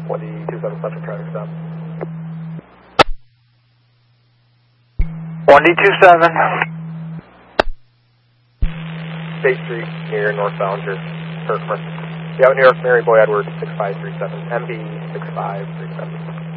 1D27 Central traffic stop. 1D27. State Street, near northbound, or New York Mary Boy Edwards 6537, MB 6537.